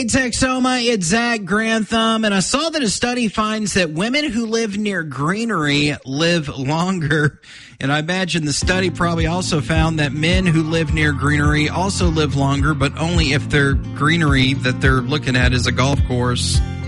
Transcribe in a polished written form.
Hey, Texoma, it's Zach Grantham, and I saw that a study finds that women who live near greenery live longer. And I imagine the study probably also found that men who live near greenery also live longer, but only if their greenery that they're looking at is a golf course.